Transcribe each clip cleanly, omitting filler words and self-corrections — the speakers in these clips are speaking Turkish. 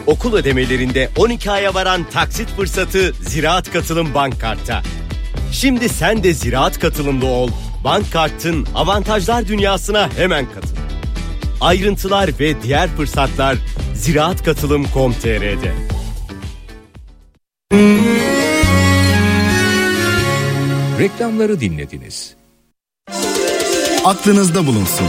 Okul ödemelerinde 12 aya varan taksit fırsatı Ziraat Katılım Bank Kart'ta. Şimdi sen de Ziraat Katılımlı ol. Bank Kart'ın avantajlar dünyasına hemen katıl. Ayrıntılar ve diğer fırsatlar ziraatkatılım.com.tr'de. Reklamları dinlediniz. Aklınızda bulunsun.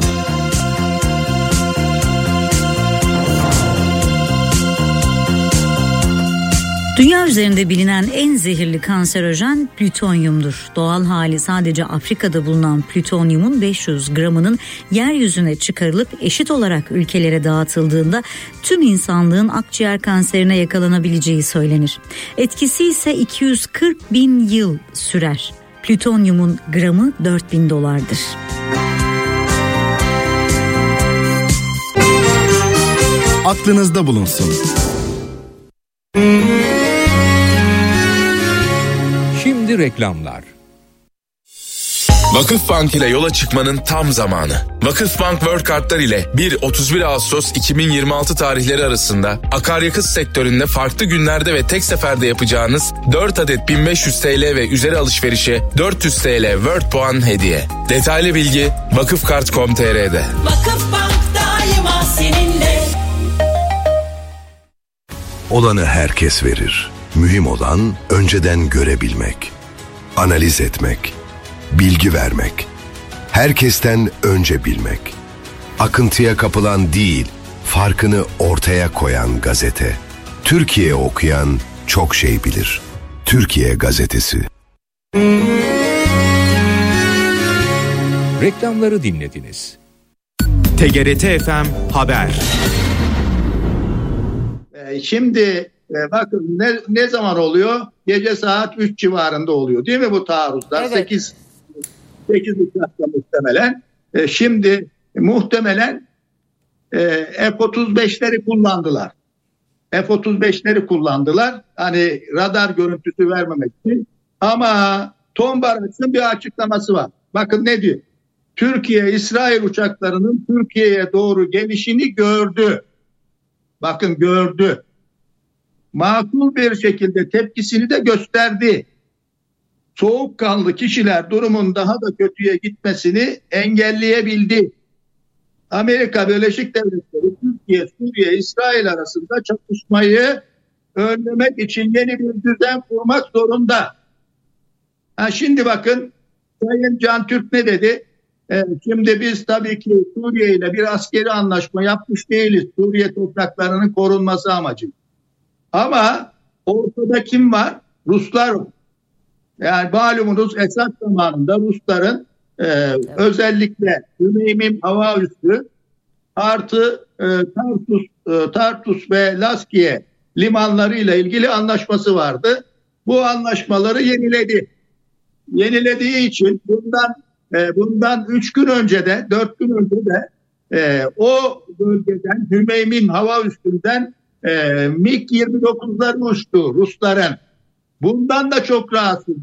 Dünya üzerinde bilinen en zehirli kanserojen plütonyumdur. Doğal hali sadece Afrika'da bulunan plütonyumun 500 gramının yeryüzüne çıkarılıp eşit olarak ülkelere dağıtıldığında tüm insanlığın akciğer kanserine yakalanabileceği söylenir. Etkisi ise 240 bin yıl sürer. Plütonyumun gramı $4.000'dır. Aklınızda bulunsun. Şimdi reklamlar. Vakıfbank ile yola çıkmanın tam zamanı. Vakıfbank World Kartlar ile 1-31 Ağustos 2026 tarihleri arasında akaryakıt sektöründe farklı günlerde ve tek seferde yapacağınız 4 adet 1500 TL ve üzeri alışverişe 400 TL World puan hediye. Detaylı bilgi vakıfkart.com.tr'de. Vakıfbank daima seninle. Olanı herkes verir. Mühim olan önceden görebilmek, analiz etmek, bilgi vermek, herkesten önce bilmek. Akıntıya kapılan değil, farkını ortaya koyan gazete. Türkiye okuyan çok şey bilir. Türkiye Gazetesi. Reklamları dinlediniz. TGRT FM Haber. Şimdi bakın ne zaman oluyor? Gece saat 3 civarında oluyor değil mi bu taarruzlar? Evet. 8 uçakta muhtemelen. Şimdi muhtemelen F-35'leri kullandılar. F-35'leri kullandılar. Hani radar görüntüsü vermemek için. Ama Tom Barracks'ın bir açıklaması var. Bakın ne diyor? Türkiye, İsrail uçaklarının Türkiye'ye doğru gelişini gördü. Bakın gördü. Makul bir şekilde tepkisini de gösterdi. Soğukkanlı kişiler durumun daha da kötüye gitmesini engelleyebildi. Amerika Birleşik Devletleri, Türkiye, Suriye, İsrail arasında çatışmayı önlemek için yeni bir düzen kurmak zorunda. Şimdi bakın Sayın Can Türk ne dedi? Şimdi biz tabii ki Suriye ile bir askeri anlaşma yapmış değiliz. Suriye topraklarının korunması amacıyla. Ama ortada kim var? Ruslar var. Yani malumunuz Esad zamanında Rusların özellikle Hümeymim hava üssü artı Tartus ve Laskiye limanlarıyla ilgili anlaşması vardı. Bu anlaşmaları yeniledi. Yenilediği için bundan 3 gün önce de 4 gün önce de o bölgeden Hümeymim hava üssünden MiG-29'lar uçtu Rusların. Bundan da çok rahatsız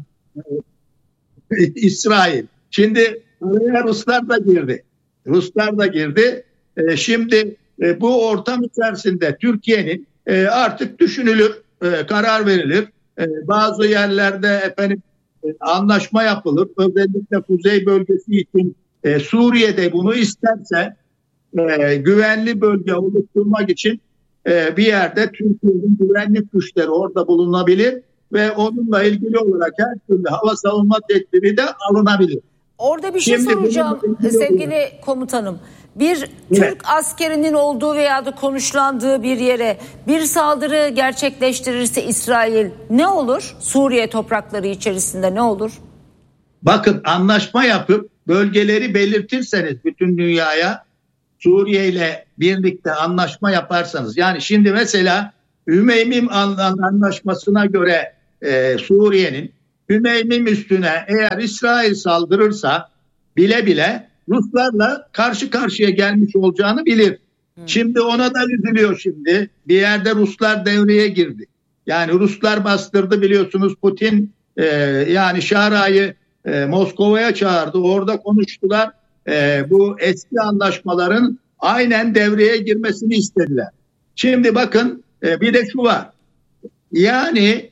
İsrail. Şimdi araya Ruslar da girdi. Şimdi bu ortam içerisinde Türkiye'nin artık düşünülür, karar verilir. Bazı yerlerde anlaşma yapılır. Özellikle kuzey bölgesi için Suriye'de bunu isterse güvenli bölge oluşturmak için bir yerde Türkiye'nin güvenlik güçleri orada bulunabilir ve onunla ilgili olarak her türlü hava savunma tedbiri de alınabilir. Orada bir şey soracağım sevgili komutanım. Bir Türk askerinin olduğu veya da konuşlandığı bir yere bir saldırı gerçekleştirirse İsrail ne olur? Suriye toprakları içerisinde ne olur? Bakın anlaşma yapıp bölgeleri belirtirseniz bütün dünyaya Suriye ile birlikte anlaşma yaparsanız yani şimdi mesela Hümeymim anlaşmasına göre Suriye'nin Hümeymim üstüne eğer İsrail saldırırsa bile bile Ruslarla karşı karşıya gelmiş olacağını bilir. Şimdi ona da üzülüyor şimdi. Bir yerde Ruslar devreye girdi. Yani Ruslar bastırdı biliyorsunuz Putin yani Şara'yı Moskova'ya çağırdı. Orada konuştular. Bu eski anlaşmaların aynen devreye girmesini istediler. Şimdi bakın bir de şu var. Yani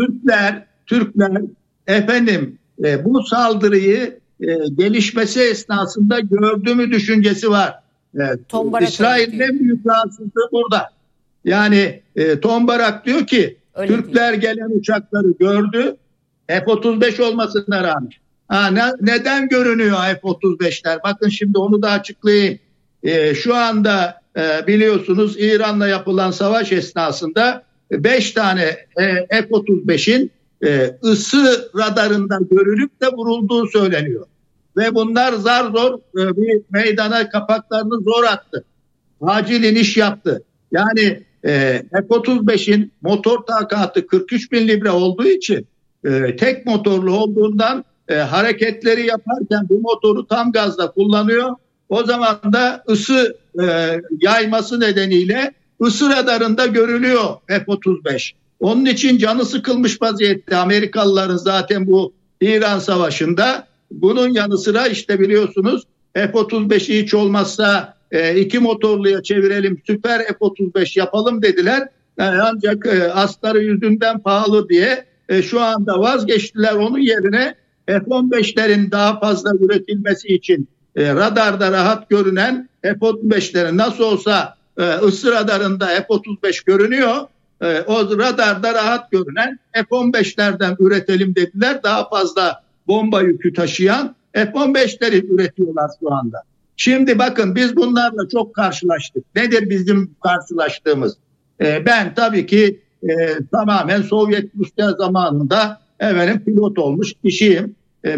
Türkler efendim bu saldırıyı gelişmesi esnasında gördüğümü düşüncesi var. İsrail'in en büyük rahatsızlığı burada. Yani Tombarak diyor ki öyle Türkler değil. Gelen uçakları gördü. F-35 olmasına rağmen. Neden görünüyor F-35'ler? Bakın şimdi onu da açıklayayım. Şu anda biliyorsunuz İran'la yapılan savaş esnasında 5 tane F-35'in ısı radarında görülüp de vurulduğu söyleniyor. Ve bunlar zar zor bir meydana kapaklarını zor attı. Acil iniş yaptı. Yani F-35'in motor takatı 43 bin libre olduğu için tek motorlu olduğundan hareketleri yaparken bu motoru tam gazla kullanıyor. O zaman da ısı yayması nedeniyle ısı radarında görülüyor F-35. Onun için canı sıkılmış vaziyette Amerikalıların zaten bu İran Savaşı'nda. Bunun yanı sıra işte biliyorsunuz F-35'i hiç olmazsa 2 motorluya çevirelim, süper F-35 yapalım dediler. Ancak astarı yüzünden pahalı diye şu anda vazgeçtiler. Onun yerine F-15'lerin daha fazla üretilmesi için radarda rahat görünen F-35'lerin nasıl olsa ısı radarında F-35 görünüyor. O radarda rahat görünen F-15'lerden üretelim dediler. Daha fazla bomba yükü taşıyan F-15'leri üretiyorlar şu anda. Şimdi bakın biz bunlarla çok karşılaştık. Nedir bizim karşılaştığımız? Ben tabii ki tamamen Sovyet Rusya zamanında pilot olmuş kişiyim.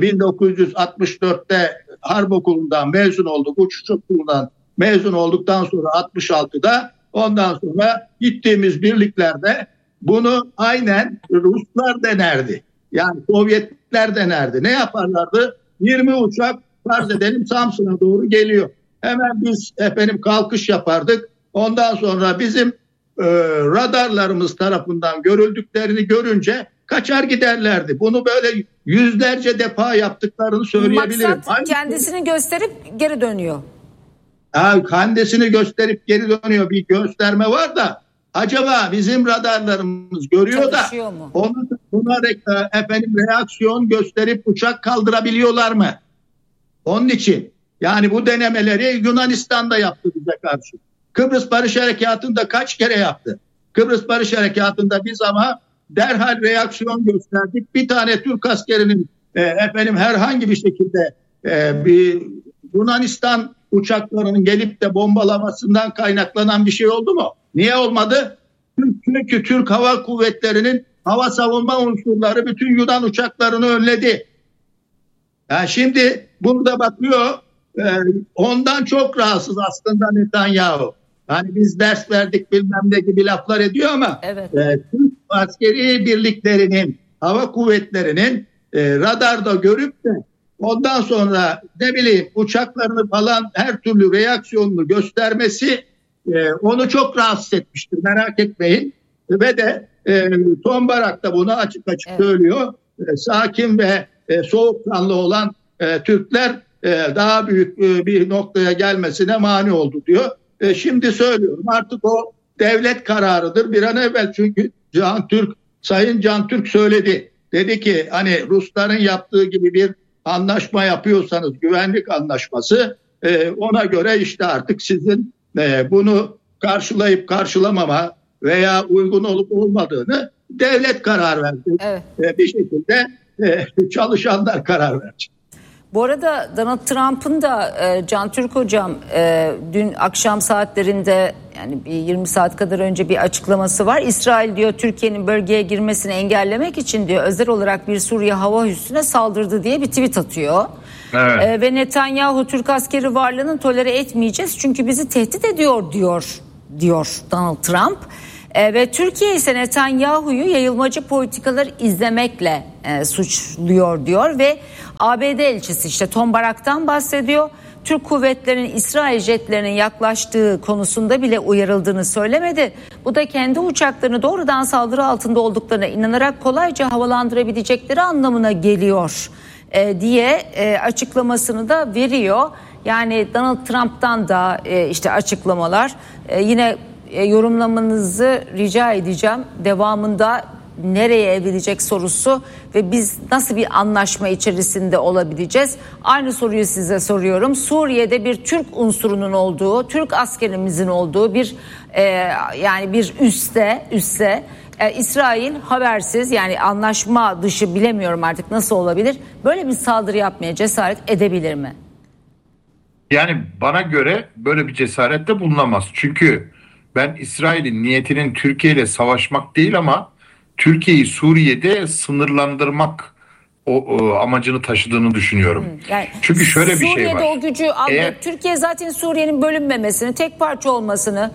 1964'te Harp Okulu'ndan mezun olduk. Uçuş Okulu'ndan mezun olduktan sonra 66'da ondan sonra gittiğimiz birliklerde bunu aynen Ruslar denerdi. Yani Sovyetler denerdi. Ne yaparlardı? 20 uçak farz edelim Samsun'a doğru geliyor. Hemen biz kalkış yapardık. Ondan sonra bizim radarlarımız tarafından görüldüklerini görünce kaçar giderlerdi. Bunu böyle yüzlerce defa yaptıklarını söyleyebilirim. Maksat kendisini gösterip geri dönüyor. Kendisini gösterip geri dönüyor. Bir gösterme var da acaba bizim radarlarımız görüyor da buna reaksiyon gösterip uçak kaldırabiliyorlar mı? Onun için yani bu denemeleri Yunanistan'da yaptı bize karşı. Kıbrıs Barış Harekatı'nda kaç kere yaptı? Kıbrıs Barış Harekatı'nda biz ama derhal reaksiyon gösterdik. Bir tane Türk askerinin herhangi bir şekilde bir Yunanistan uçaklarının gelip de bombalamasından kaynaklanan bir şey oldu mu? Niye olmadı? Çünkü Türk Hava Kuvvetleri'nin hava savunma unsurları bütün Yunan uçaklarını önledi. Yani şimdi burada bakıyor ondan çok rahatsız aslında Netanyahu. Yani biz ders verdik bilmem ne gibi laflar ediyor ama Türk askeri birliklerinin, hava kuvvetlerinin radarda görüp de ondan sonra uçaklarını falan her türlü reaksiyonunu göstermesi onu çok rahatsız etmiştir. Merak etmeyin. Ve de Tombarak da bunu açık söylüyor. Sakin ve soğukkanlı olan Türkler daha büyük bir noktaya gelmesine mani oldu diyor. Şimdi söylüyorum artık o devlet kararıdır. Bir an evvel çünkü Sayın Can Türk söyledi. Dedi ki hani Rusların yaptığı gibi bir anlaşma yapıyorsanız güvenlik anlaşması ona göre işte artık sizin bunu karşılayıp karşılamama veya uygun olup olmadığını devlet karar verdi. Bir şekilde çalışanlar karar verecek. Bu arada Donald Trump'ın da Can Türk hocam dün akşam saatlerinde yani bir 20 saat kadar önce bir açıklaması var. İsrail diyor Türkiye'nin bölgeye girmesini engellemek için diyor özel olarak bir Suriye hava üssüne saldırdı diye bir tweet atıyor. Evet. Ve Netanyahu Türk askeri varlığını tolere etmeyeceğiz çünkü bizi tehdit ediyor diyor Donald Trump. Ve Türkiye ise Netanyahu'yu yayılmacı politikalar izlemekle suçluyor diyor ve ABD elçisi işte Tombarak'tan bahsediyor. Türk kuvvetlerinin İsrail jetlerinin yaklaştığı konusunda bile uyarıldığını söylemedi. Bu da kendi uçaklarını doğrudan saldırı altında olduklarına inanarak kolayca havalandırabilecekleri anlamına geliyor diye açıklamasını da veriyor. Yani Donald Trump'tan da işte açıklamalar yine yorumlamanızı rica edeceğim. Devamında nereye evrilecek sorusu ve biz nasıl bir anlaşma içerisinde olabileceğiz? Aynı soruyu size soruyorum. Suriye'de bir Türk unsurunun olduğu, Türk askerimizin olduğu bir yani bir üsse İsrail habersiz, yani anlaşma dışı, bilemiyorum artık nasıl olabilir, böyle bir saldırı yapmaya cesaret edebilir mi? Yani bana göre böyle bir cesarette bulunamaz. Çünkü ben İsrail'in niyetinin Türkiye ile savaşmak değil ama Türkiye'yi Suriye'de sınırlandırmak amacını taşıdığını düşünüyorum. Yani çünkü şöyle bir Suriye'de şey var. o gücü Türkiye zaten Suriye'nin bölünmemesini, tek parça olmasını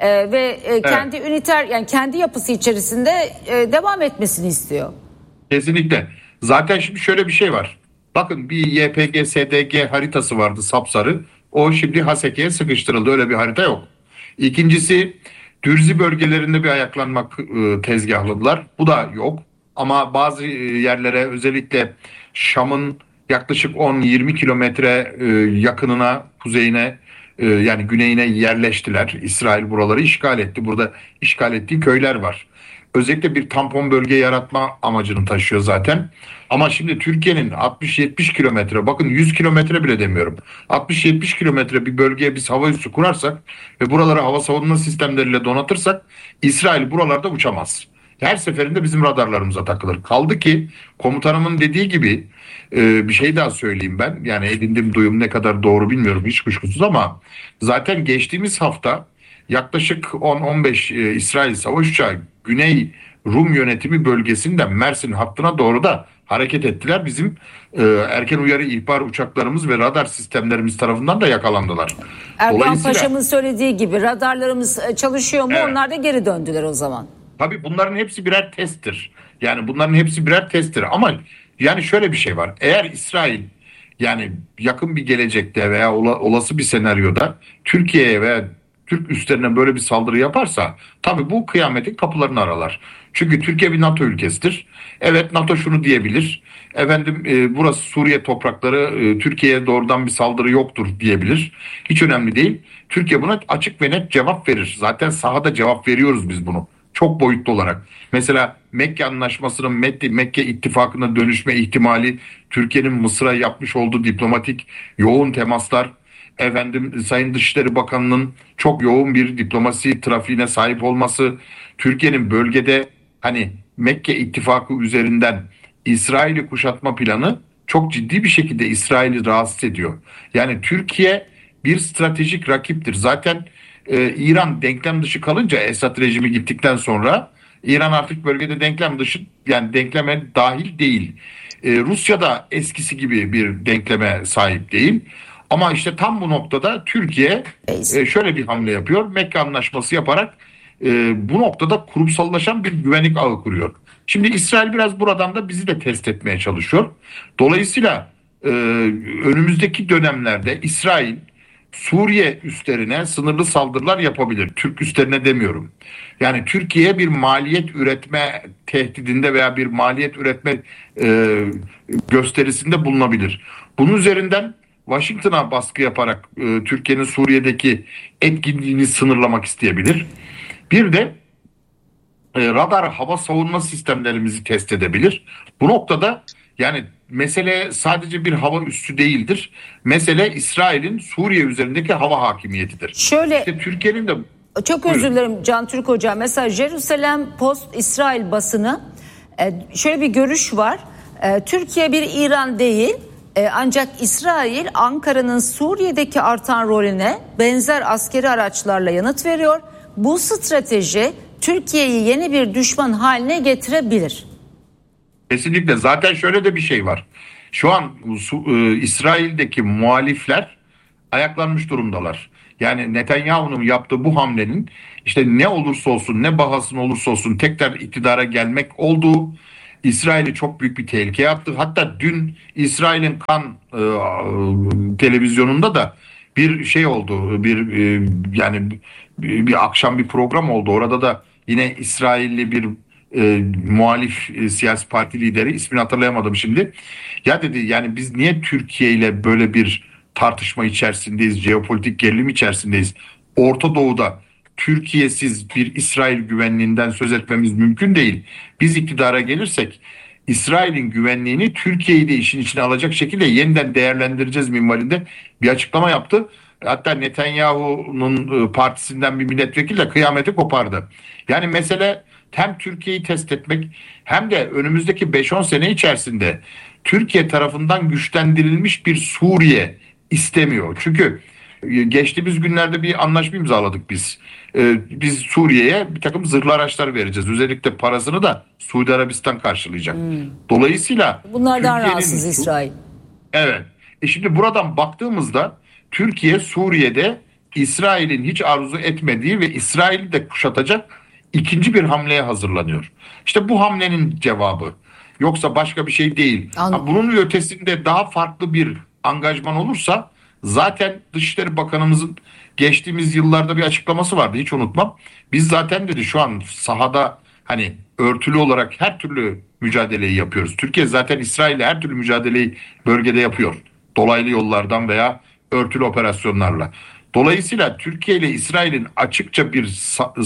ve kendi üniter, yani kendi yapısı içerisinde devam etmesini istiyor. Kesinlikle. Zaten şimdi şöyle bir şey var. Bakın, bir YPG, SDG haritası vardı sapsarı. O şimdi Haseke'ye sıkıştırıldı. Öyle bir harita yok. İkincisi, Dürzi bölgelerinde bir ayaklanmak tezgahladılar. Bu da yok. Ama bazı yerlere, özellikle Şam'ın yaklaşık 10-20 kilometre yakınına, kuzeyine, yani güneyine yerleştiler. İsrail buraları işgal etti. Burada işgal ettiği köyler var. Özellikle bir tampon bölge yaratma amacını taşıyor zaten. Ama şimdi Türkiye'nin 60-70 kilometre, bakın 100 kilometre bile demiyorum, 60-70 kilometre bir bölgeye biz hava üssü kurarsak ve buraları hava savunma sistemleriyle donatırsak İsrail buralarda uçamaz. Her seferinde bizim radarlarımıza takılır. Kaldı ki komutanımın dediği gibi, bir şey daha söyleyeyim ben. Yani edindiğim duyum ne kadar doğru bilmiyorum, hiç kuşkusuz, ama zaten geçtiğimiz hafta yaklaşık 10-15 İsrail savaş uçağı Güney Rum yönetimi bölgesinden Mersin hattına doğru da hareket ettiler. Bizim erken uyarı ihbar uçaklarımız ve radar sistemlerimiz tarafından da yakalandılar. Erdoğan Paşa'mın söylediği gibi radarlarımız çalışıyor mu? Evet. Onlar da geri döndüler o zaman. Tabii bunların hepsi birer testtir. Yani bunların hepsi birer testtir. Ama yani şöyle bir şey var. Eğer İsrail yani yakın bir gelecekte veya olası bir senaryoda Türkiye'ye veya Türk üslerine böyle bir saldırı yaparsa, tabii bu kıyametin kapılarını aralar. Çünkü Türkiye bir NATO ülkesidir. Evet, NATO şunu diyebilir. Efendim, burası Suriye toprakları, Türkiye'ye doğrudan bir saldırı yoktur diyebilir. Hiç önemli değil. Türkiye buna açık ve net cevap verir. Zaten sahada cevap veriyoruz biz bunu. Çok boyutlu olarak. Mesela Mekke Anlaşması'nın Mekke ittifakına dönüşme ihtimali, Türkiye'nin Mısır'a yapmış olduğu diplomatik yoğun temaslar, Sayın Dışişleri Bakanı'nın çok yoğun bir diplomasi trafiğine sahip olması, Türkiye'nin bölgede hani Mekke ittifakı üzerinden İsrail'i kuşatma planı çok ciddi bir şekilde İsrail'i rahatsız ediyor. Yani Türkiye bir stratejik rakiptir. Zaten İran denklem dışı kalınca, Esad rejimi gittikten sonra İran artık bölgede denklem dışı, yani denkleme dahil değil. Rusya da eskisi gibi bir denkleme sahip değil. Ama işte tam bu noktada Türkiye şöyle bir hamle yapıyor. Mekke Anlaşması yaparak bu noktada kurumsallaşan bir güvenlik ağı kuruyor. Şimdi İsrail biraz buradan da bizi de test etmeye çalışıyor. Dolayısıyla önümüzdeki dönemlerde İsrail Suriye üslerine sınırlı saldırılar yapabilir. Türk üslerine demiyorum. Yani Türkiye'ye bir maliyet üretme tehdidinde veya bir maliyet üretme gösterisinde bulunabilir. Bunun üzerinden Washington'a baskı yaparak Türkiye'nin Suriye'deki etkinliğini sınırlamak isteyebilir. Bir de radar hava savunma sistemlerimizi test edebilir. Bu noktada yani mesele sadece bir hava üssü değildir. Mesele İsrail'in Suriye üzerindeki hava hakimiyetidir. Şöyle, İşte Türkiye'nin de... Çok özür dilerim Can Türk Hoca. Mesela Jerusalem Post İsrail basını şöyle bir görüş var. Türkiye bir İran değil. Ancak İsrail Ankara'nın Suriye'deki artan rolüne benzer askeri araçlarla yanıt veriyor. Bu strateji Türkiye'yi yeni bir düşman haline getirebilir. Kesinlikle. Zaten şöyle de bir şey var. Şu an İsrail'deki muhalifler ayaklanmış durumdalar. Yani Netanyahu'nun yaptığı bu hamlenin işte ne olursa olsun, ne bahasına olursa olsun tekrar iktidara gelmek olduğu, İsrail'i çok büyük bir tehlikeye attı. Hatta dün İsrail'in Kan televizyonunda da bir şey oldu. Bir akşam bir program oldu. Orada da yine İsrailli bir muhalif siyasi parti lideri, ismini hatırlayamadım şimdi. Ya dedi, yani biz niye Türkiye ile böyle bir tartışma içerisindeyiz, jeopolitik gerilim içerisindeyiz? Orta Doğu'da Türkiye'siz bir İsrail güvenliğinden söz etmemiz mümkün değil. Biz iktidara gelirsek İsrail'in güvenliğini Türkiye'yi de işin içine alacak şekilde yeniden değerlendireceğiz minvalinde bir açıklama yaptı. Hatta Netanyahu'nun partisinden bir milletvekili de kıyameti kopardı. Yani mesele hem Türkiye'yi test etmek hem de önümüzdeki 5-10 sene içerisinde Türkiye tarafından güçlendirilmiş bir Suriye istemiyor. Çünkü geçtiğimiz günlerde bir anlaşma imzaladık biz. Biz Suriye'ye bir takım zırhlı araçlar vereceğiz. Özellikle parasını da Suudi Arabistan karşılayacak. Dolayısıyla bunlardan rahatsız İsrail. Evet. Şimdi buradan baktığımızda Türkiye Suriye'de İsrail'in hiç arzu etmediği ve İsrail'i de kuşatacak ikinci bir hamleye hazırlanıyor. İşte bu hamlenin cevabı. Yoksa başka bir şey değil. Bunun ötesinde daha farklı bir angajman olursa zaten Dışişleri Bakanımızın geçtiğimiz yıllarda bir açıklaması vardı. Hiç unutmam. Biz zaten dedi şu an sahada hani örtülü olarak her türlü mücadeleyi yapıyoruz. Türkiye zaten İsrail'le her türlü mücadeleyi bölgede yapıyor. Dolaylı yollardan veya örtülü operasyonlarla. Dolayısıyla Türkiye ile İsrail'in açıkça bir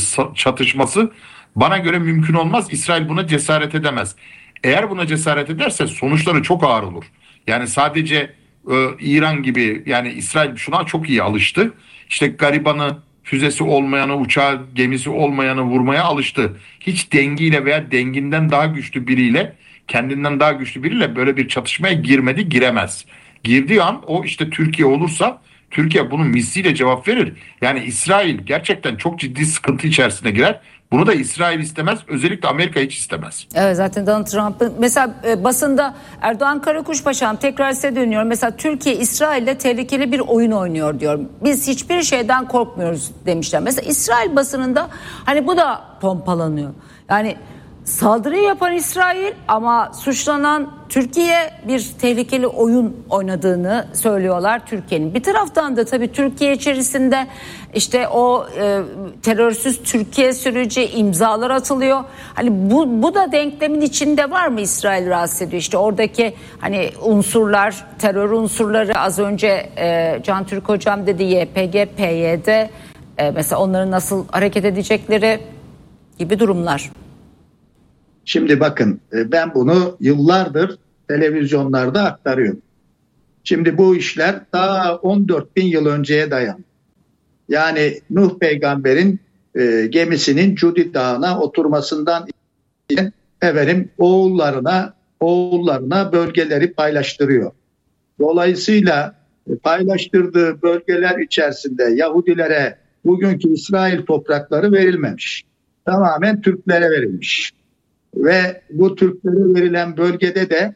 çatışması bana göre mümkün olmaz. İsrail buna cesaret edemez. Eğer buna cesaret ederse sonuçları çok ağır olur. Yani sadece İran gibi, yani İsrail şuna çok iyi alıştı. İşte garibanı, füzesi olmayanı, uçağı, gemisi olmayanı vurmaya alıştı. Hiç dengiyle veya denginden daha güçlü biriyle, kendinden daha güçlü biriyle böyle bir çatışmaya girmedi, giremez. Girdiği an o işte Türkiye olursa Türkiye bunun misliyle cevap verir. Yani İsrail gerçekten çok ciddi sıkıntı içerisine girer. Bunu da İsrail istemez. Özellikle Amerika hiç istemez. Evet, zaten Donald Trump'ın mesela basında Erdoğan Karakuş Paşam, tekrar size dönüyorum. Mesela Türkiye İsrail'le tehlikeli bir oyun oynuyor diyor. Biz hiçbir şeyden korkmuyoruz demişler. Mesela İsrail basınında hani bu da pompalanıyor. Yani saldırı yapan İsrail ama suçlanan Türkiye bir tehlikeli oyun oynadığını söylüyorlar Türkiye'nin. Bir taraftan da tabii Türkiye içerisinde işte o terörsüz Türkiye süreci imzalar atılıyor. Hani bu da denklemin içinde var mı? İsrail rahatsız ediyor. İşte oradaki hani unsurlar, terör unsurları, az önce Can Türk hocam dedi, YPG, PYD, mesela onların nasıl hareket edecekleri gibi durumlar. Şimdi bakın, ben bunu yıllardır televizyonlarda aktarıyorum. Şimdi bu işler ta 14 bin yıl önceye dayanıyor. Yani Nuh peygamberin gemisinin Cudi Dağı'na oturmasından efendim oğullarına bölgeleri paylaştırıyor. Dolayısıyla paylaştırdığı bölgeler içerisinde Yahudilere bugünkü İsrail toprakları verilmemiş. Tamamen Türklere verilmiş. Ve bu Türklere verilen bölgede de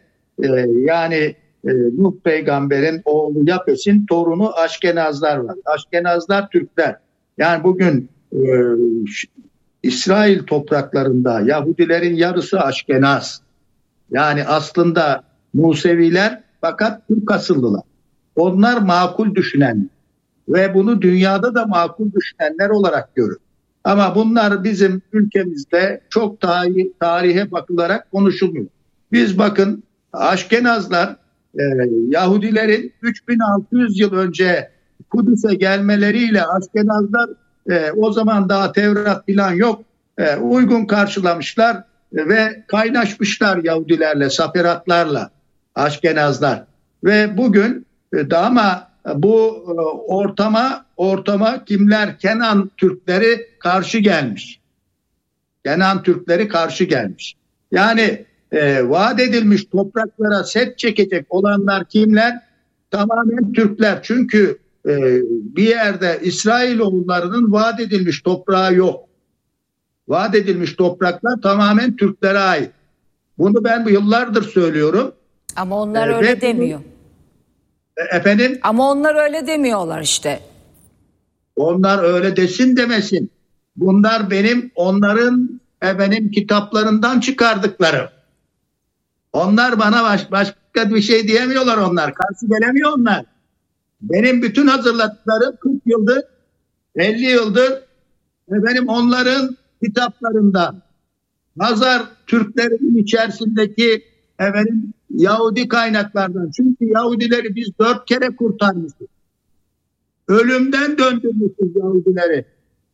Nuh peygamberin oğlu Yapes'in torunu Aşkenazlar var. Aşkenazlar Türkler. Yani bugün İsrail topraklarında Yahudilerin yarısı Aşkenaz. Yani aslında Museviler fakat Türk asıllılar. Onlar makul düşünenler ve bunu dünyada da makul düşünenler olarak görür. Ama bunlar bizim ülkemizde çok tarihe bakılarak konuşulmuyor. Biz bakın, Aşkenazlar Yahudilerin 3600 yıl önce Kudüs'e gelmeleriyle Aşkenazlar o zaman daha Tevrat falan yok. Uygun karşılamışlar ve kaynaşmışlar Yahudilerle, Saferatlarla Aşkenazlar. Ve bugün ama bu ortama kimler? Kenan Türkleri karşı gelmiş. Kenan Türkleri karşı gelmiş. Yani vaat edilmiş topraklara set çekecek olanlar kimler? Tamamen Türkler. Çünkü bir yerde İsrailoğullarının vaat edilmiş toprağı yok. Vaat edilmiş topraklar tamamen Türklere ait. Bunu ben yıllardır söylüyorum. Ama onlar öyle demiyor. Efendim? Ama onlar öyle demiyorlar işte. Onlar öyle desin demesin. Bunlar onların kitaplarından çıkardıklarım. Onlar bana başka bir şey diyemiyorlar onlar. Karşı gelemiyor onlar. Benim bütün hazırladıklarım 40 yıldır, 50 yıldır onların kitaplarından. Hazar Türklerinin içerisindeki Yahudi kaynaklardan. Çünkü Yahudileri biz 4 kere kurtarmışız. Ölümden döndürmüşüz Yahudileri.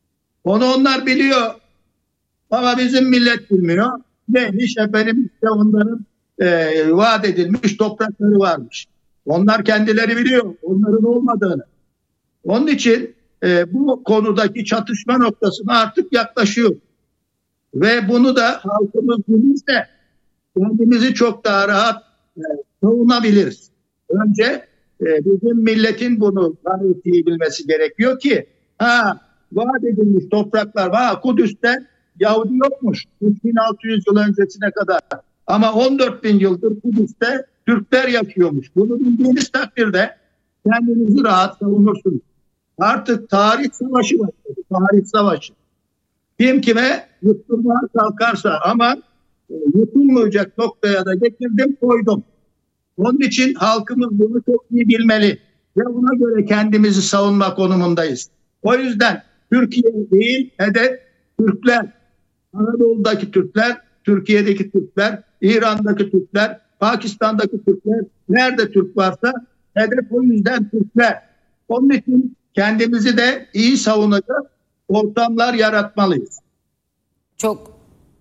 Onu onlar biliyor. Ama bizim millet bilmiyor. Neymiş efendim, işte onların vaat edilmiş toprakları varmış. Onlar kendileri biliyor onların olmadığını. Onun için bu konudaki çatışma noktasına artık yaklaşıyor. Ve bunu da halkımız bilirse kendimizi çok daha rahat savunabiliriz. Önce bizim milletin bunu tanıtıyı bilmesi gerekiyor ki vaat edilmiş topraklar var. Kudüs'te Yahudi yokmuş 3600 yıl öncesine kadar. Ama 14 bin yıldır Kudüs'te Türkler yaşıyormuş. Bunu bildiğiniz takdirde kendinizi rahat savunursunuz. Artık tarih savaşı başladı. Tarih savaşı. Kim kime yutturmaya kalkarsa, ama yutulmayacak noktaya da getirdim koydum. Onun için halkımız bunu çok iyi bilmeli ve ona göre kendimizi savunma konumundayız. O yüzden Türkiye değil, hedef Türkler. Anadolu'daki Türkler, Türkiye'deki Türkler, İran'daki Türkler, Pakistan'daki Türkler, nerede Türk varsa hedef o yüzden Türkler. Onun için kendimizi de iyi savunacak ortamlar yaratmalıyız. Çok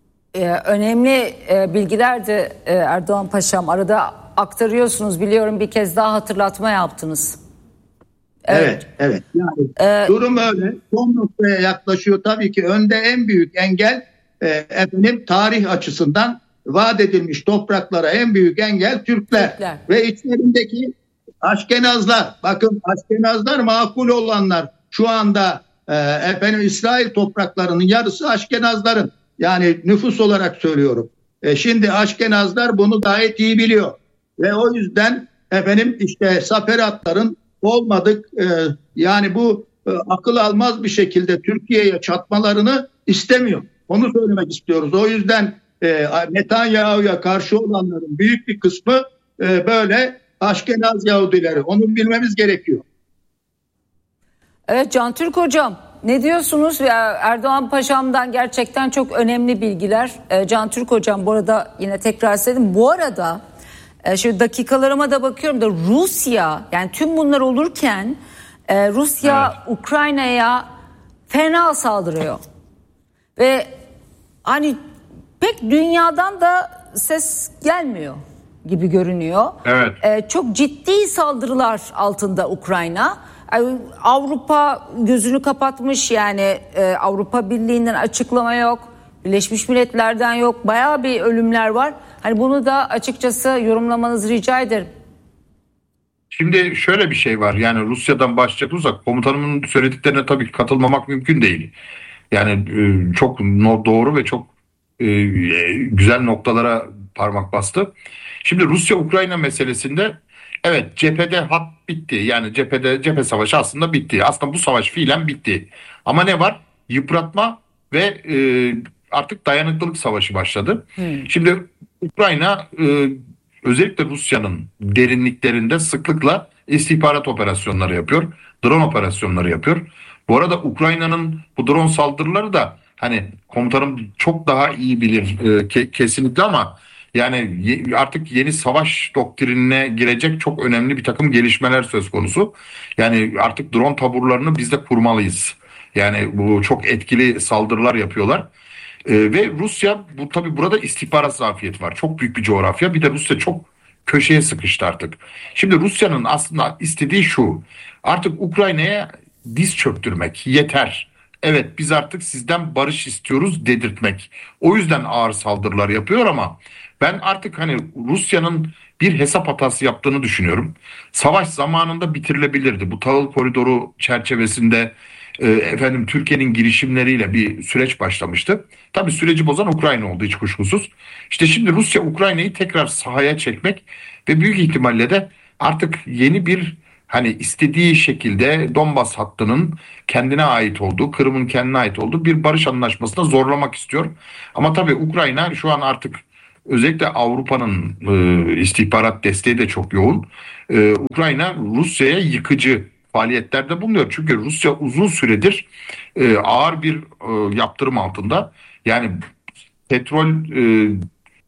önemli bilgiler de Erdoğan Paşam arada aktarıyorsunuz. Biliyorum, bir kez daha hatırlatma yaptınız. Evet. Yani durum öyle. Son noktaya yaklaşıyor. Tabii ki önde en büyük engel tarih açısından vaat edilmiş topraklara en büyük engel Türkler. Ve içlerindeki Aşkenazlar. Bakın, Aşkenazlar makul olanlar. Şu anda İsrail topraklarının yarısı Aşkenazların. Yani nüfus olarak söylüyorum. Şimdi Aşkenazlar bunu gayet iyi biliyor. Ve o yüzden işte Saperatların olmadık yani bu akıl almaz bir şekilde Türkiye'ye çatmalarını istemiyor. Onu söylemek istiyoruz. O yüzden Netanyahu'ya karşı olanların büyük bir kısmı böyle Aşkenaz Yahudileri. Onu bilmemiz gerekiyor. Evet, Can Türk Hocam, ne diyorsunuz? Erdoğan Paşam'dan gerçekten çok önemli bilgiler. Can Türk Hocam, bu arada yine tekrar söyledim. Bu arada şu dakikalarıma da bakıyorum da Rusya, yani tüm bunlar olurken Rusya Ukrayna'ya fena saldırıyor. Ve hani pek dünyadan da ses gelmiyor gibi görünüyor. Evet. Çok ciddi saldırılar altında Ukrayna. Avrupa gözünü kapatmış, yani Avrupa Birliği'nden açıklama yok. Birleşmiş Milletler'den yok. Bayağı bir ölümler var. Hani bunu da açıkçası yorumlamanızı rica ederim. Şimdi şöyle bir şey var. Yani Rusya'dan başlayacak olursak komutanımın söylediklerine tabii ki katılmamak mümkün değil. Yani çok doğru ve çok güzel noktalara parmak bastı. Şimdi Rusya-Ukrayna meselesinde evet, cephede hat bitti. Yani cephe savaşı aslında bitti. Aslında bu savaş fiilen bitti. Ama ne var? Yıpratma ve artık dayanıklılık savaşı başladı. Şimdi Ukrayna özellikle Rusya'nın derinliklerinde sıklıkla istihbarat operasyonları yapıyor. Drone operasyonları yapıyor. Bu arada Ukrayna'nın bu drone saldırıları da hani komutanım çok daha iyi bilir kesinlikle, ama yani artık yeni savaş doktrinine girecek çok önemli bir takım gelişmeler söz konusu. Yani artık drone taburlarını biz de kurmalıyız. Yani bu çok etkili saldırılar yapıyorlar. Ve Rusya, bu tabii burada istihbarat zafiyeti var. Çok büyük bir coğrafya. Bir de Rusya çok köşeye sıkıştı artık. Şimdi Rusya'nın aslında istediği şu: artık Ukrayna'ya diz çöktürmek yeter. Evet, biz artık sizden barış istiyoruz dedirtmek. O yüzden ağır saldırılar yapıyor, ama ben artık hani Rusya'nın bir hesap hatası yaptığını düşünüyorum. Savaş zamanında bitirilebilirdi. Bu tahıl koridoru çerçevesinde Türkiye'nin girişimleriyle bir süreç başlamıştı. Tabii süreci bozan Ukrayna oldu, hiç kuşkusuz. İşte şimdi Rusya Ukrayna'yı tekrar sahaya çekmek ve büyük ihtimalle de artık yeni bir istediği şekilde Donbas hattının kendine ait olduğu, Kırım'ın kendine ait olduğu bir barış anlaşmasına zorlamak istiyor. Ama tabii Ukrayna şu an artık özellikle Avrupa'nın istihbarat desteği de çok yoğun. Ukrayna Rusya'ya yıkıcı faaliyetlerde bulunuyor. Çünkü Rusya uzun süredir ağır bir yaptırım altında. Yani petrol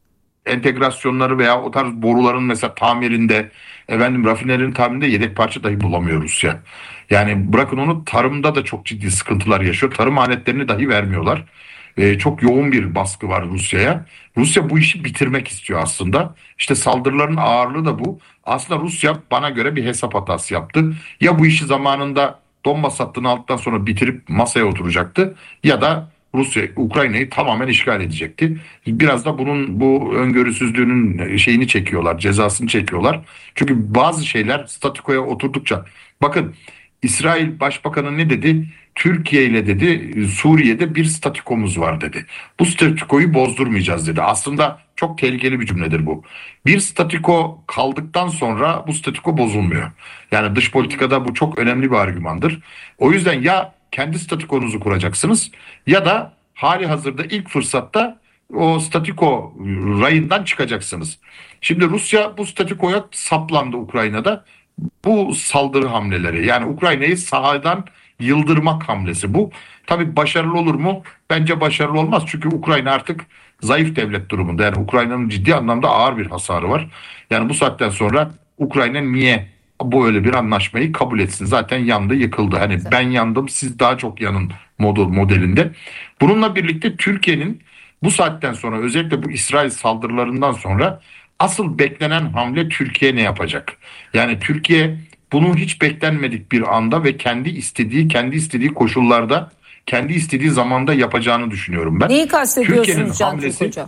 entegrasyonları veya o tarz boruların mesela tamirinde, rafinerilerin tamirinde yedek parça dahi bulamıyor Rusya. Yani bırakın onu, tarımda da çok ciddi sıkıntılar yaşıyor. Tarım aletlerini dahi vermiyorlar. Çok yoğun bir baskı var Rusya'ya. Rusya bu işi bitirmek istiyor aslında. İşte saldırıların ağırlığı da bu. Aslında Rusya bana göre bir hesap hatası yaptı. Ya bu işi zamanında Donbas hattını aldıktan sonra bitirip masaya oturacaktı, ya da Rusya Ukrayna'yı tamamen işgal edecekti. Biraz da bu öngörüsüzlüğünün şeyini çekiyorlar, cezasını çekiyorlar. Çünkü bazı şeyler statikoya oturdukça, bakın İsrail Başbakanı ne dedi? Türkiye ile dedi Suriye'de bir statikomuz var dedi. Bu statikoyu bozdurmayacağız dedi. Aslında çok tehlikeli bir cümledir bu. Bir statiko kaldıktan sonra bu statiko bozulmuyor. Yani dış politikada bu çok önemli bir argümandır. O yüzden ya kendi statikonuzu kuracaksınız, ya da hali hazırda ilk fırsatta o statiko rayından çıkacaksınız. Şimdi Rusya bu statikoya saplandı Ukrayna'da. Bu saldırı hamleleri, yani Ukrayna'yı sahadan yıldırmak hamlesi bu. Tabii başarılı olur mu? Bence başarılı olmaz. Çünkü Ukrayna artık zayıf devlet durumunda. Yani Ukrayna'nın ciddi anlamda ağır bir hasarı var. Yani bu saatten sonra Ukrayna niye bu öyle bir anlaşmayı kabul etsin? Zaten yandı, yıkıldı. Hani ben yandım, siz daha çok yanın modelinde. Bununla birlikte Türkiye'nin bu saatten sonra, özellikle bu İsrail saldırılarından sonra asıl beklenen hamle, Türkiye ne yapacak? Yani Türkiye bunu hiç beklenmedik bir anda ve kendi istediği koşullarda, kendi istediği zamanda yapacağını düşünüyorum ben. Neyi kastediyorsunuz Can Türk Hocam?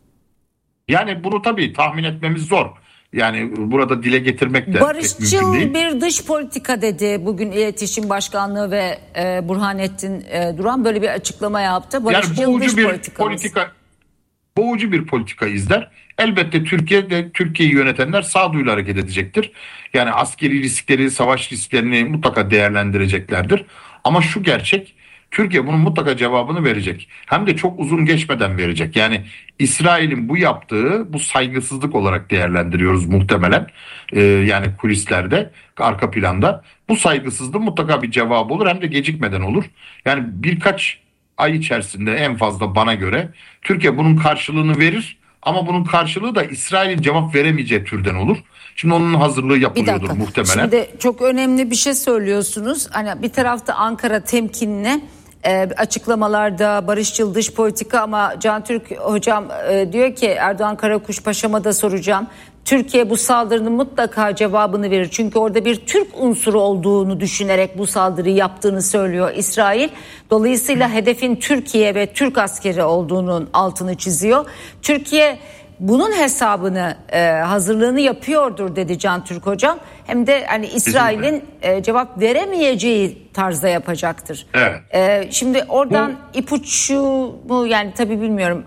Yani bunu tabii tahmin etmemiz zor. Yani burada dile getirmek de pek mümkün barışçıl değil. Bir dış politika dedi bugün İletişim Başkanlığı ve Burhanettin Duran böyle bir açıklama yaptı. Barışçıl Yani dış politika. Boğucu bir politika izler. Elbette Türkiye'yi yönetenler sağduyulu hareket edecektir. Yani askeri riskleri, savaş risklerini mutlaka değerlendireceklerdir. Ama şu gerçek, Türkiye bunun mutlaka cevabını verecek. Hem de çok uzun geçmeden verecek. Yani İsrail'in bu yaptığı, bu saygısızlık olarak değerlendiriyoruz muhtemelen. Yani kulislerde, arka planda. Bu saygısızlığın mutlaka bir cevabı olur, hem de gecikmeden olur. Yani birkaç ay içerisinde en fazla bana göre Türkiye bunun karşılığını verir. Ama bunun karşılığı da İsrail'in cevap veremeyeceği türden olur. Şimdi onun hazırlığı yapılıyordur muhtemelen. Şimdi çok önemli bir şey söylüyorsunuz. Hani bir tarafta Ankara temkinli açıklamalarda, barışçıl dış politika, ama Can Türk Hocam diyor ki, Erdoğan Karakuşpaşa'ma da soracağım. Türkiye bu saldırının mutlaka cevabını verir. Çünkü orada bir Türk unsuru olduğunu düşünerek bu saldırıyı yaptığını söylüyor İsrail. Dolayısıyla hedefin Türkiye ve Türk askeri olduğunun altını çiziyor. Türkiye bunun hesabını, hazırlığını yapıyordur dedi Can Türk Hocam. Hem de hani İsrail'in cevap veremeyeceği tarzda yapacaktır. Evet. Şimdi oradan ipucu mu, yani tabii bilmiyorum.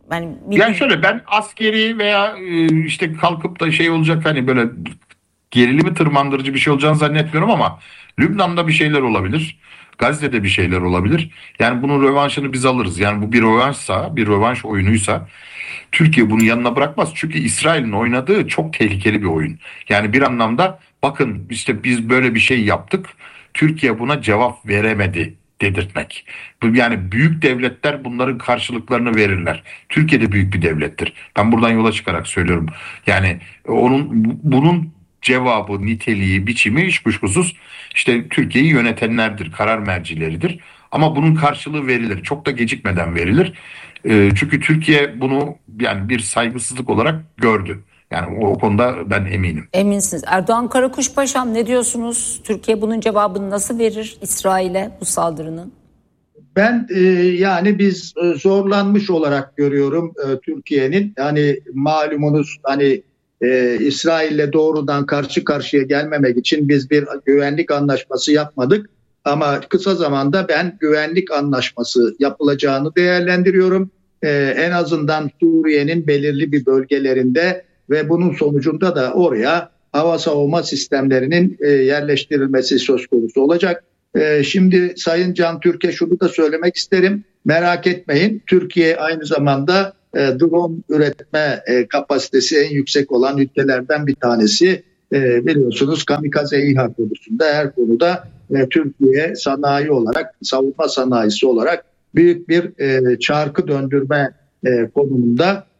Yani şöyle, ben askeri veya işte kalkıp da şey olacak, hani böyle gerilimi tırmandırıcı bir şey olacağını zannetmiyorum, ama Lübnan'da bir şeyler olabilir. Gazze'de bir şeyler olabilir. Yani bunun rövanşını biz alırız. Yani bu bir rövanşsa, bir rövanş oyunuysa Türkiye bunu yanına bırakmaz. Çünkü İsrail'in oynadığı çok tehlikeli bir oyun. Yani bir anlamda bakın işte biz böyle bir şey yaptık, Türkiye buna cevap veremedi dedirtmek. Yani büyük devletler bunların karşılıklarını verirler. Türkiye de büyük bir devlettir. Ben buradan yola çıkarak söylüyorum. Yani bunun cevabı, niteliği, biçimi hiç kuşkusuz işte Türkiye'yi yönetenlerdir, karar mercileridir. Ama bunun karşılığı verilir. Çok da gecikmeden verilir. Çünkü Türkiye bunu yani bir saygısızlık olarak gördü. Yani o konuda ben eminim. Eminsiniz. Erdoğan Karakuşpaşam, ne diyorsunuz? Türkiye bunun cevabını nasıl verir İsrail'e, bu saldırının? Ben yani biz zorlanmış olarak görüyorum Türkiye'nin. Hani malumunuz, hani İsrail'le doğrudan karşı karşıya gelmemek için biz bir güvenlik anlaşması yapmadık. Ama kısa zamanda ben güvenlik anlaşması yapılacağını değerlendiriyorum. En azından Suriye'nin belirli bir bölgelerinde ve bunun sonucunda da oraya hava savunma sistemlerinin yerleştirilmesi söz konusu olacak. Şimdi Sayın Can Türk'e şunu da söylemek isterim. Merak etmeyin, Türkiye aynı zamanda drone üretme kapasitesi en yüksek olan ülkelerden bir tanesi. Biliyorsunuz kamikaze İHA konusunda, her konuda Türkiye sanayi olarak, savunma sanayisi olarak büyük bir çarkı döndürme konumunda.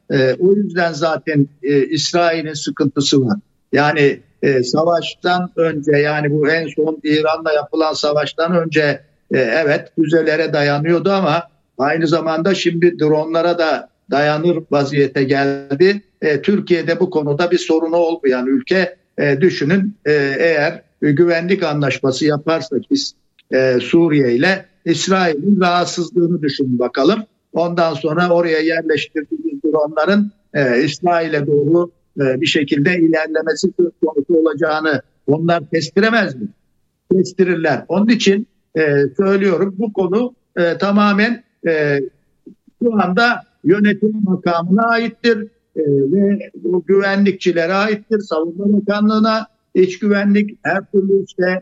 O yüzden zaten İsrail'in sıkıntısı var. Yani savaştan önce, yani bu en son İran'la yapılan savaştan önce evet füzelere dayanıyordu ama aynı zamanda şimdi dronlara da dayanır vaziyete geldi. Türkiye'de bu konuda bir sorunu olmayan ülke. Düşünün, eğer güvenlik anlaşması yaparsak biz Suriye ile, İsrail'in rahatsızlığını düşünün bakalım. Ondan sonra oraya yerleştirdiğimiz dronların İsrail'e doğru bir şekilde ilerlemesi söz konusu olacağını onlar kestiremez mi? Kestirirler. Onun için söylüyorum, bu konu tamamen şu anda yönetim makamına aittir ve bu güvenlikçilere aittir. Savunma Bakanlığı'na, iç güvenlik, her türlü işte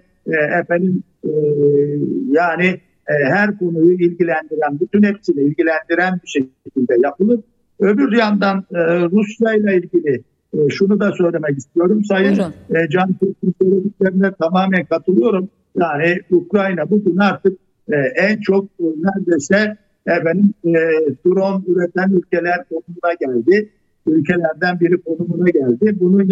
yani her konuyu ilgilendiren, bütün hepsini ilgilendiren bir şekilde yapılır. Öbür yandan Rusya ile ilgili şunu da söylemek istiyorum. Sayın Can Türk'ün söylediklerine tamamen katılıyorum. Yani Ukrayna bugün artık en çok neredeyse drone üreten ülkeler konumuna geldi. Ülkelerden biri konumuna geldi. Bunun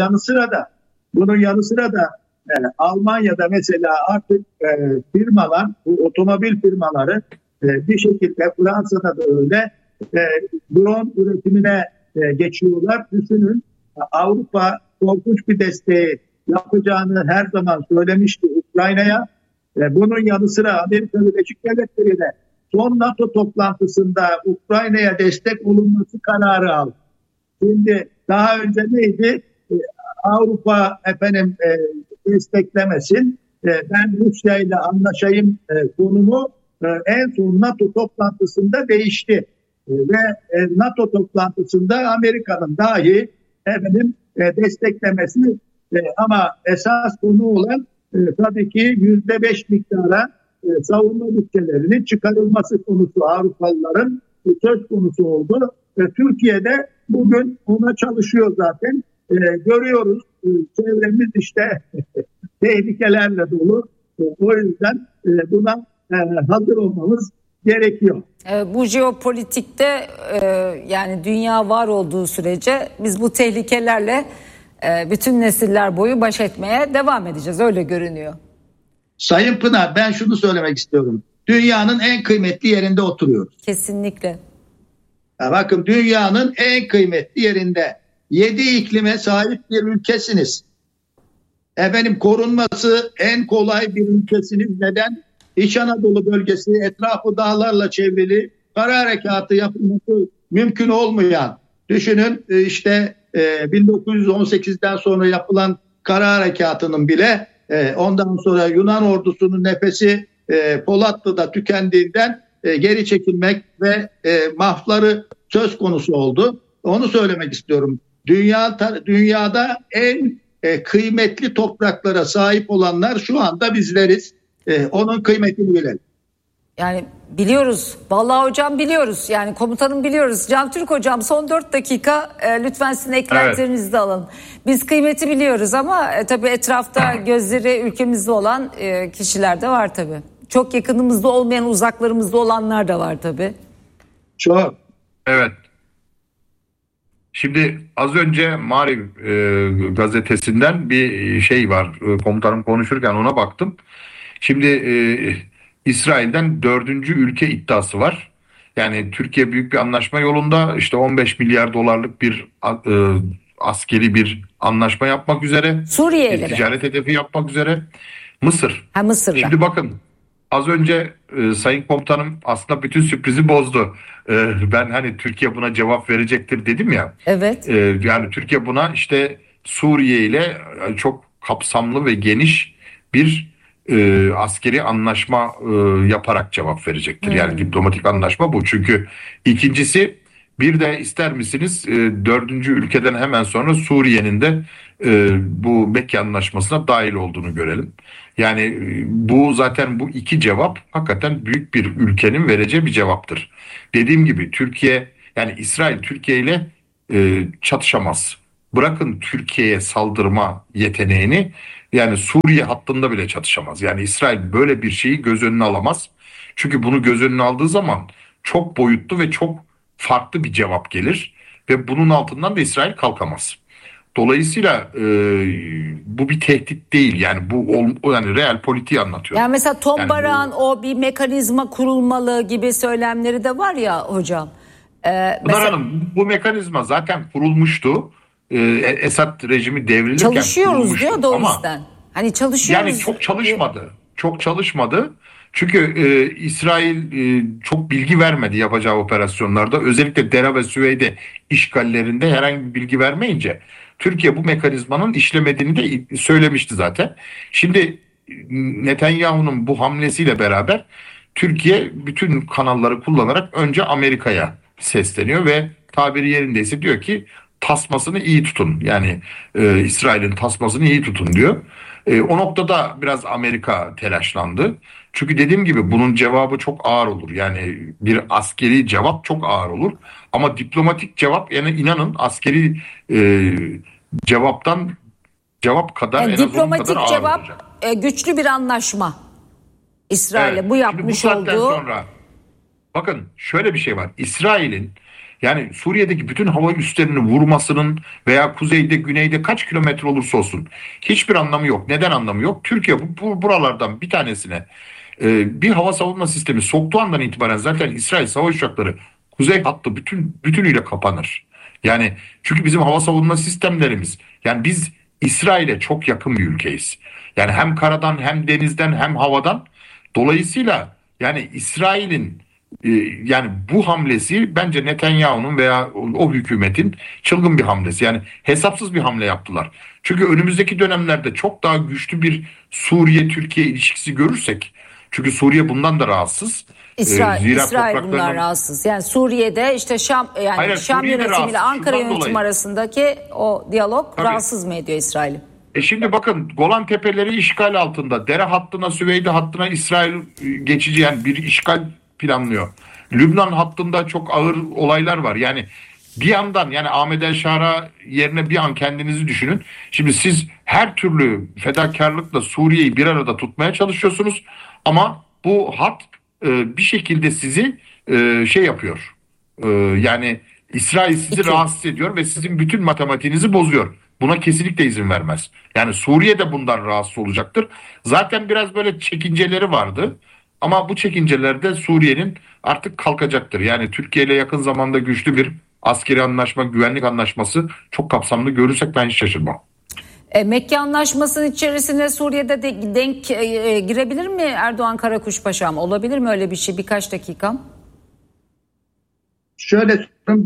yanı sıra da Almanya'da mesela artık firmalar, bu otomobil firmaları bir şekilde, Fransa'da da öyle drone üretimine geçiyorlar. Düşünün, Avrupa korkunç bir desteği yapacağını her zaman söylemişti Ukrayna'ya. Bunun yanı sıra Amerika Birleşik Devletleri de son NATO toplantısında Ukrayna'ya destek olunması kararı aldı. Şimdi daha önce neydi? Avrupa desteklemesin, ben Rusya ile anlaşayım konumu en son NATO toplantısında değişti. Ve NATO toplantısında Amerika'nın dahi desteklemesi ama esas konu olan tabii ki %5 miktara savunma bütçelerinin çıkarılması konusu Avrupalıların söz konusu oldu. Türkiye'de bugün ona çalışıyor zaten. Görüyoruz, çevremiz işte tehlikelerle dolu. O yüzden buna hazır olmamız gerekiyor. Bu jeopolitikte yani dünya var olduğu sürece biz bu tehlikelerle bütün nesiller boyu baş etmeye devam edeceğiz, öyle görünüyor. Sayın Pınar, ben şunu söylemek istiyorum. Dünyanın en kıymetli yerinde oturuyoruz. Kesinlikle. Bakın, dünyanın en kıymetli yerinde 7 iklime sahip bir ülkesiniz. Korunması en kolay bir ülkesiniz. Neden? İç Anadolu bölgesi etrafı dağlarla çevrili, kara harekatı yapılması mümkün olmayan. Düşünün işte 1918'den sonra yapılan kara harekatının bile ondan sonra Yunan ordusunun nefesi Polatlı'da tükendiğinden geri çekilmek ve mahfları söz konusu oldu. Onu söylemek istiyorum. Dünyada en kıymetli topraklara sahip olanlar şu anda bizleriz. Onun kıymetini bilelim. Yani biliyoruz. Vallahi hocam biliyoruz. Yani komutanım biliyoruz. Can Türk hocam, son 4 dakika lütfen sizin eklentilerinizi de alın. Biz kıymeti biliyoruz ama tabii etrafta gözleri ülkemizde olan kişiler de var tabii. Çok yakınımızda olmayan, uzaklarımızda olanlar da var tabii. Çok. Evet. Şimdi az önce Mariv gazetesinden bir şey var. Komutanım konuşurken ona baktım. Şimdi İsrail'den 4. ülke iddiası var. Yani Türkiye büyük bir anlaşma yolunda, işte 15 milyar dolarlık bir askeri bir anlaşma yapmak üzere. Suriye'yle ticaret hedefi yapmak üzere. Mısır. Mısır'la. Şimdi bakın, az önce Sayın Komutanım aslında bütün sürprizi bozdu. Ben hani Türkiye buna cevap verecektir dedim ya. Evet. Yani Türkiye buna işte Suriye ile çok kapsamlı ve geniş bir askeri anlaşma yaparak cevap verecektir. Yani diplomatik anlaşma bu. Çünkü ikincisi, bir de ister misiniz 4. ülkeden hemen sonra Suriye'nin de bu Mekke Anlaşması'na dahil olduğunu görelim. Yani bu zaten, bu iki cevap hakikaten büyük bir ülkenin vereceği bir cevaptır. Dediğim gibi Türkiye, yani İsrail Türkiye ile çatışamaz. Bırakın Türkiye'ye saldırma yeteneğini, yani Suriye hattında bile çatışamaz. Yani İsrail böyle bir şeyi göz önüne alamaz. Çünkü bunu göz önüne aldığı zaman çok boyutlu ve çok farklı bir cevap gelir. ve bunun altından da İsrail kalkamaz. Dolayısıyla bu bir tehdit değil. Yani bu yani real politiği anlatıyor. Yani mesela Tom Barak'ın o bir mekanizma kurulmalı gibi söylemleri de var ya hocam. Pınar Hanım, bu mekanizma zaten kurulmuştu. Esad rejimi devrilirken çalışıyoruz diyor da o yüzden. Hani çalışıyoruz. Yani çok çalışmadı. Çünkü İsrail çok bilgi vermedi yapacağı operasyonlarda. Özellikle Dera ve Süveyde işgallerinde herhangi bir bilgi vermeyince Türkiye bu mekanizmanın işlemediğini de söylemişti zaten. Şimdi Netanyahu'nun bu hamlesiyle beraber Türkiye bütün kanalları kullanarak önce Amerika'ya sesleniyor ve tabiri yerindeyse diyor ki tasmasını iyi tutun. Yani İsrail'in tasmasını iyi tutun diyor. O noktada biraz Amerika telaşlandı. Çünkü dediğim gibi bunun cevabı çok ağır olur. Yani bir askeri cevap çok ağır olur. Ama diplomatik cevap, yani inanın askeri cevap kadar yani en az onun diplomatik kadar ağır cevap olacak. Güçlü bir anlaşma. İsrail'e Evet, bu yapmış bu saatten olduğu. Sonra, bakın şöyle bir şey var. İsrail'in yani Suriye'deki bütün hava üslerini vurmasının veya kuzeyde, güneyde kaç kilometre olursa olsun hiçbir anlamı yok. Neden anlamı yok? Türkiye buralardan bir tanesine bir hava savunma sistemi soktuğu andan itibaren zaten İsrail savaş uçakları kuzey hattı bütünüyle kapanır. Yani çünkü bizim hava savunma sistemlerimiz, yani biz İsrail'e çok yakın bir ülkeyiz. Yani hem karadan hem denizden hem havadan. Dolayısıyla yani İsrail'in yani bu hamlesi bence Netanyahu'nun veya o hükümetin çılgın bir hamlesi. Yani hesapsız bir hamle yaptılar. Çünkü önümüzdeki dönemlerde çok daha güçlü bir Suriye-Türkiye ilişkisi görürsek, çünkü Suriye bundan da rahatsız. İsrail bundan rahatsız. Yani Suriye'de işte Şam yönetimiyle Ankara yönetimi arasındaki o diyalog rahatsız mı ediyor İsrail'i? Şimdi bakın, Golan Tepeleri işgal altında. Dere hattına, Süveyde hattına İsrail geçici, yani bir işgal planlıyor. Lübnan hattında çok ağır olaylar var. Yani bir yandan, yani Ahmed El Şara yerine bir an kendinizi düşünün. Şimdi siz her türlü fedakarlıkla Suriye'yi bir arada tutmaya çalışıyorsunuz. Ama bu hat bir şekilde sizi şey yapıyor. Yani İsrail sizi rahatsız ediyor ve sizin bütün matematiğinizi bozuyor. Buna kesinlikle izin vermez. Yani Suriye de bundan rahatsız olacaktır. Zaten biraz böyle çekinceleri vardı. Ama bu çekincelerde Suriye'nin artık kalkacaktır. Yani Türkiye ile yakın zamanda güçlü bir askeri anlaşma, güvenlik anlaşması çok kapsamlı görürsek ben hiç şaşırmam. Mekke Anlaşması'nın içerisine Suriye'de denk girebilir mi Erdoğan Karakuş Paşam? Olabilir mi öyle bir şey? Birkaç dakikam. Şöyle söyleyeyim,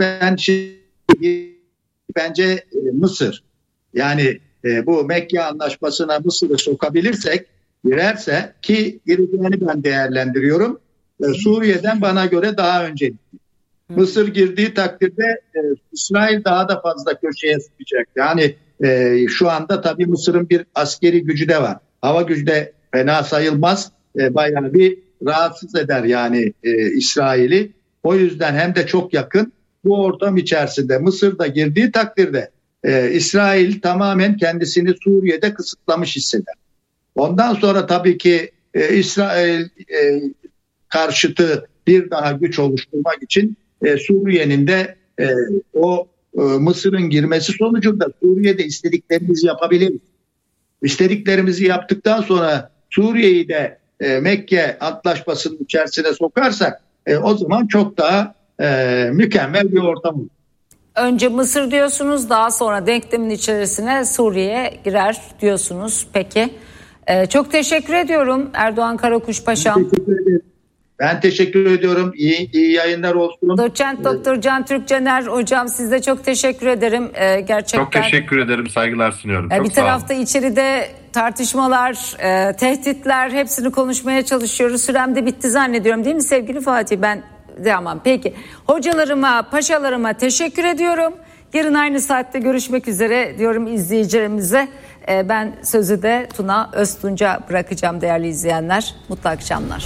bence Mısır. Yani bu Mekke Anlaşması'na Mısır'ı sokabilirsek, girerse, ki gireceğini ben değerlendiriyorum, Suriye'den bana göre daha önce. Mısır girdiği takdirde İsrail daha da fazla köşeye sıkacak. Yani şu anda tabii Mısır'ın bir askeri gücü de var. Hava gücü de fena sayılmaz. Bayağı bir rahatsız eder yani İsrail'i. O yüzden hem de çok yakın. Bu ortam içerisinde Mısır'da girdiği takdirde İsrail tamamen kendisini Suriye'de kısıtlamış hisseder. Ondan sonra tabii ki İsrail karşıtı bir daha güç oluşturmak için Suriye'nin de o Mısır'ın girmesi sonucunda Suriye'de istediklerimizi yapabiliriz. İstediklerimizi yaptıktan sonra Suriye'yi de Mekke Antlaşması'nın içerisine sokarsak o zaman çok daha mükemmel bir ortam olur. Önce Mısır diyorsunuz, daha sonra denklemin içerisine Suriye girer diyorsunuz. Peki. Çok teşekkür ediyorum Erdoğan Karakuş Paşam. Ben teşekkür ediyorum. İyi yayınlar olsun. Doçent Doktor Can Türk Caner hocam, size çok teşekkür ederim. Gerçekten. Çok teşekkür ederim. Saygılar sunuyorum. Bir tarafta içeride tartışmalar, tehditler, hepsini konuşmaya çalışıyoruz. Sürem de bitti zannediyorum, değil mi sevgili Fatih? Ben devam. Peki. Hocalarıma, paşalarıma teşekkür ediyorum. Yarın aynı saatte görüşmek üzere diyorum izleyicilerimize. Ben sözü de Tuna Öztunç'a bırakacağım değerli izleyenler. Mutlu akşamlar.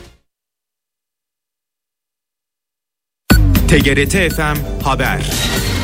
TGRT FM Haber.